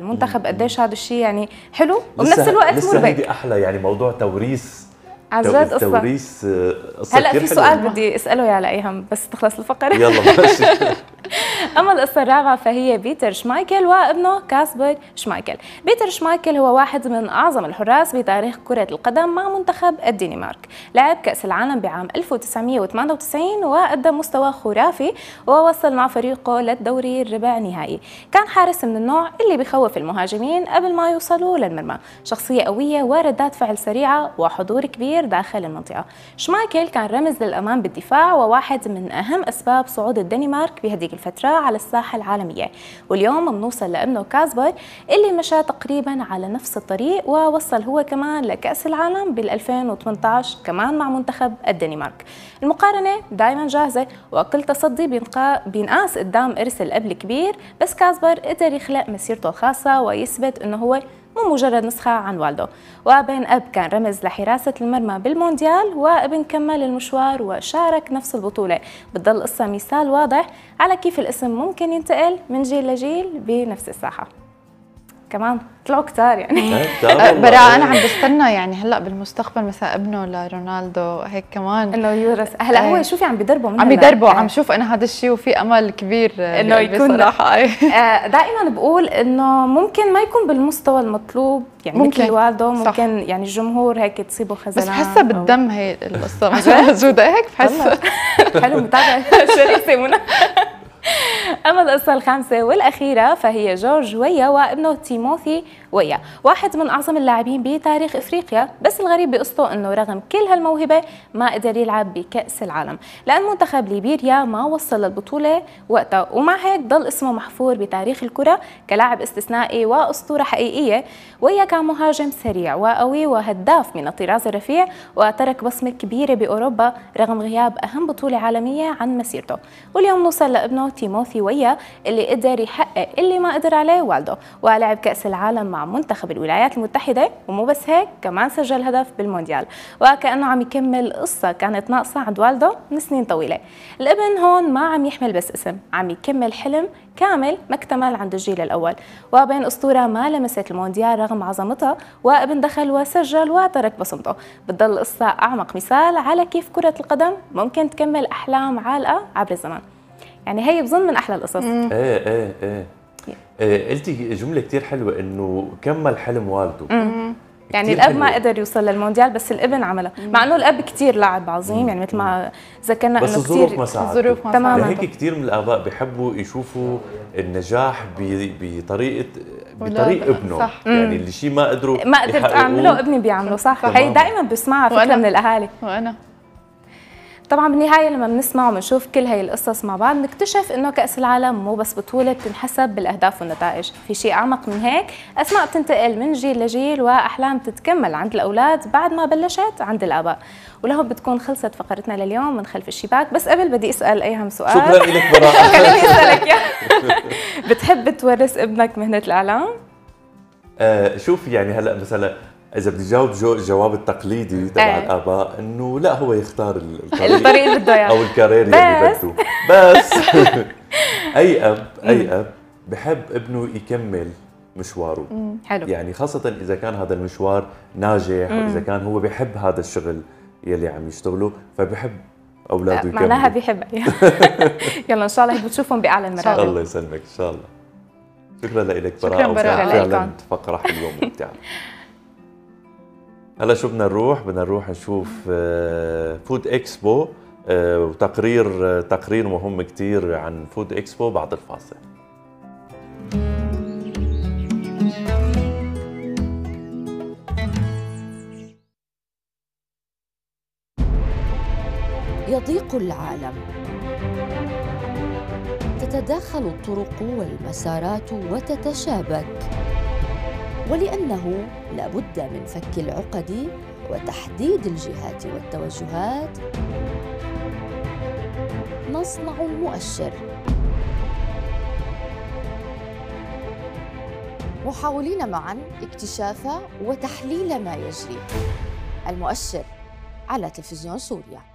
المنتخب قديش هذا الشيء يعني حلو وبنفس الوقت لسه مربك. هيدي احلى يعني موضوع توريث. عن جد قصة. توريث قصة هلا كثير في حلوة. سؤال بدي اساله يا لايهم بس تخلص الفقره. يلا ماشي. أما القصة الرابعة فهي بيتر شمايكل وابنه كاسبر شمايكل. بيتر شمايكل هو واحد من أعظم الحراس بتاريخ كرة القدم مع منتخب الدنمارك. لعب كأس العالم بعام 1998 وقدم مستوى خرافي ووصل مع فريقه للدوري الربع نهائي. كان حارس من النوع اللي بيخوف المهاجمين قبل ما يوصلوا للمرمى، شخصية قوية وردات فعل سريعة وحضور كبير داخل المنطقة. شمايكل كان رمز للأمان بالدفاع وواحد من أهم أسباب صعود الدنمارك بهذيك الفترة على الساحة العالمية. واليوم بنوصل لابنه كاسبر اللي مشى تقريبا على نفس الطريق ووصل هو كمان لكأس العالم بال 2018 كمان مع منتخب الدنمارك. المقارنة دائما جاهزة وكل تصدي بينقاس قدام إرث الأب الكبير، بس كاسبر قدر يخلق مسيرته الخاصة ويثبت انه هو مو مجرد نسخة عن والده. وبين أب كان رمز لحراسة المرمى بالمونديال وابن كمل المشوار وشارك نفس البطولة. بتضل قصة مثال واضح على كيف الاسم ممكن ينتقل من جيل لجيل بنفس الساحة. كمان طلعوا كتار يعني. براء انا عم بستنى يعني هلا بالمستقبل مثلا ابنه لرونالدو هيك كمان انه يورث. هلا هو شوفي عم بيدربوا من عم يدربوا عم شوف انا هذا الشيء وفي امل كبير انه يكون صراحه. دائما بقول انه ممكن ما يكون بالمستوى المطلوب يعني ممكن مثل والده، ممكن صح. يعني الجمهور هيك تصيبه خزلان، بس حاسه بالدم هي القصه موجوده هيك بحس. حلو متابعه شريفه منى. أما القصة الخامسة والأخيرة فهي جورج ويا وابنه تيموثي ويا، واحد من أعظم اللاعبين بتاريخ إفريقيا. بس الغريب بقصته أنه رغم كل هالموهبة ما قدر يلعب بكأس العالم لأن منتخب ليبيريا ما وصل للبطولة وقتها، ومع هيك ضل اسمه محفور بتاريخ الكرة كلاعب استثنائي وأسطورة حقيقية. ويا كان مهاجم سريع وقوي وهداف من الطراز الرفيع وترك بصمة كبيرة بأوروبا رغم غياب أهم بطولة عالمية عن مسيرته. واليوم نوصل لابنه تيموثي ويا اللي قدر يحقق اللي ما قدر عليه والده، ولعب كأس العالم مع منتخب الولايات المتحدة، ومو بس هيك كمان سجل هدف بالمونديال، وكأنه عم يكمل قصة كانت ناقصة عند والده من سنين طويلة. الابن هون ما عم يحمل بس اسم، عم يكمل حلم كامل ما اكتمل عند الجيل الأول. وبين أسطورة ما لمست المونديال رغم عظمتها وابن دخل وسجل وترك بصمته. بتضل القصة أعمق مثال على كيف كرة القدم ممكن تكمل أحلام عالقة عبر الزمن. يعني هي بظن من أحلى القصص. قلتي جملة كتير حلوة إنه كمل حلم والده. يعني الأب ما قدر يوصل للمونديال بس الابن عملها، مع إنه الأب كتير لاعب عظيم يعني مثل ما ذكرنا بس إنه الظروف كتير ما ساعدته تماما. هيك كتير من الآباء بيحبوا يشوفوا النجاح بطريق ابنه صح. يعني اللي شيء ما قدرت أعمله ابني بيعمله صح. هي دائما بسمعها فكرة من الأهالي. وأنا طبعا بالنهايه لما بنسمع وبنشوف كل هي القصص مع بعض بنكتشف انه كاس العالم مو بس بطوله بتنحسب بالاهداف والنتائج، في شيء اعمق من هيك، اسماء بتنتقل من جيل لجيل واحلام تتكمل عند الاولاد بعد ما بلشت عند الاباء. ولهو بتكون خلصت فقرتنا لليوم من خلف الشباك. بس قبل بدي اسال ايهم سؤال. شكرا لك براء. خليني اسالك يا بتحب تورث ابنك مهنه الاعلام؟ شوف يعني هلا مثلا إذا بدي جاوب الجواب التقليدي تبع الآباء إنه لا هو يختار الطريق اللي بده إياه أو الكارير اللي بده. بس أي أب بحب ابنه يكمل مشواره. حلو. يعني خاصة إذا كان هذا المشوار ناجح وإذا كان هو بحب هذا الشغل يلي عم يشتغله فبحب أولاده يكملوا. معناها بيحب. يلا إن شاء الله هيك بتشوفهم بأعلى المراتب. الله يسلمك إن شاء الله. شكرا لك براء. شكرا براء. فعلا فقرة حلوة وممتعة. هلا شو بدنا نروح؟ بدنا نروح نشوف فود اكسبو وتقرير مهم كتير عن فود اكسبو بعد الفاصل. يضيق العالم، تتداخل الطرق والمسارات وتتشابك، ولأنه لابد من فك العقد وتحديد الجهات والتوجهات نصنع المؤشر، محاولين معا اكتشاف وتحليل ما يجري. المؤشر على تلفزيون سوريا.